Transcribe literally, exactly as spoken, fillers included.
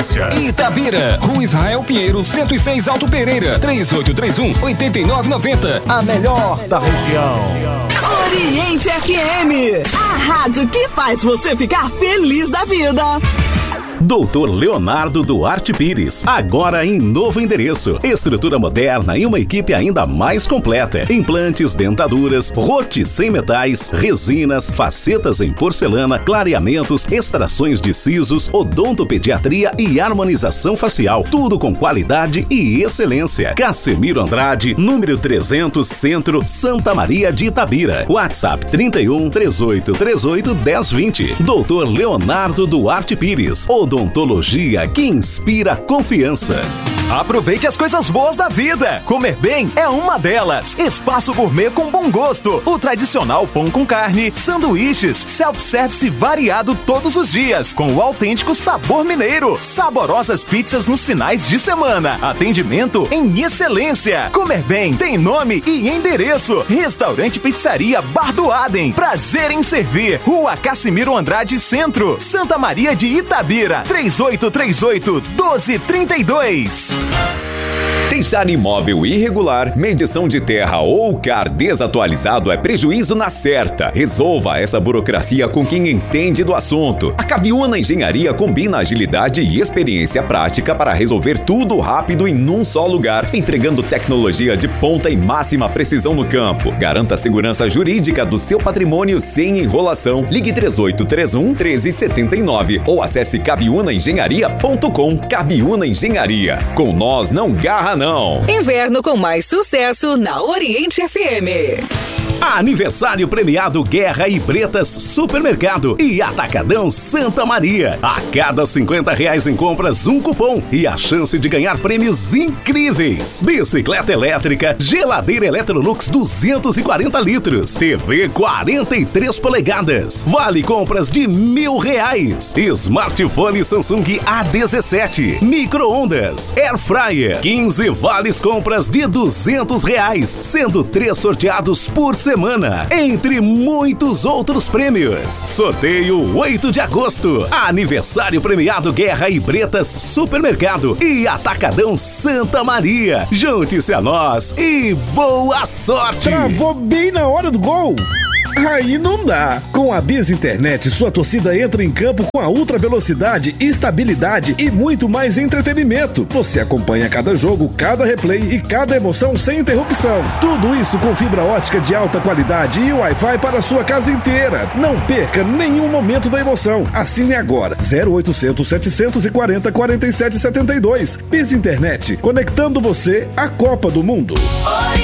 experiência. Itabira, Rua Israel Pinheiro, cento e seis Alto Pereira, três oito três um, oito nove nove zero. A melhor da região. Oriente F M, a rádio que faz você ficar feliz da vida. doutor Leonardo Duarte Pires, agora em novo endereço. Estrutura moderna e uma equipe ainda mais completa. Implantes, dentaduras, rote sem metais, resinas, facetas em porcelana, clareamentos, extrações de sisos, odontopediatria e harmonização facial. Tudo com qualidade e excelência. Cassimiro Andrade, número trezentos, Centro, Santa Maria de Itabira. WhatsApp trinta e um, três oito três oito, dez vinte. doutor Leonardo Duarte Pires, odontologia que inspira confiança. Aproveite as coisas boas da vida. Comer bem é uma delas. Espaço Gourmet com bom gosto. O tradicional pão com carne, sanduíches, self-service variado todos os dias, com o autêntico sabor mineiro. Saborosas pizzas nos finais de semana. Atendimento em excelência. Comer bem tem nome e endereço. Restaurante Pizzaria Bar do Adem. Prazer em servir. Rua Cassimiro Andrade Centro, Santa Maria de Itabira. três oito três oito, um dois três dois. Deixar imóvel irregular, medição de terra ou C A R desatualizado é prejuízo na certa. Resolva essa burocracia com quem entende do assunto. A Caviúna Engenharia combina agilidade e experiência prática para resolver tudo rápido em um só lugar, entregando tecnologia de ponta e máxima precisão no campo. Garanta a segurança jurídica do seu patrimônio sem enrolação. Ligue três oito três um, um três sete nove ou acesse caviúna engenharia ponto com. Caviúna Engenharia. Com nós não garra não. Inverno com mais sucesso na Oriente F M. Aniversário premiado Guerra e Bretas Supermercado e Atacadão Santa Maria. A cada cinquenta reais em compras, um cupom e a chance de ganhar prêmios incríveis. Bicicleta elétrica, geladeira Electrolux duzentos e quarenta litros, T V quarenta e três polegadas, vale compras de mil reais, smartphone Samsung A dezessete, micro-ondas, air fryer, quinze vales compras de duzentos reais, sendo três sorteados por semana, entre muitos outros prêmios. Sorteio oito de agosto. Aniversário premiado Guerra e Bretas Supermercado e Atacadão Santa Maria. Junte-se a nós e boa sorte! Travou bem na hora do gol! Aí não dá. Com a Biz Internet, sua torcida entra em campo com a ultra velocidade, estabilidade e muito mais entretenimento. Você acompanha cada jogo, cada replay e cada emoção sem interrupção. Tudo isso com fibra ótica de alta qualidade e Wi-Fi para a sua casa inteira. Não perca nenhum momento da emoção. Assine agora. zero oitocentos, setecentos e quarenta, quarenta e sete setenta e dois. Biz Internet, conectando você à Copa do Mundo.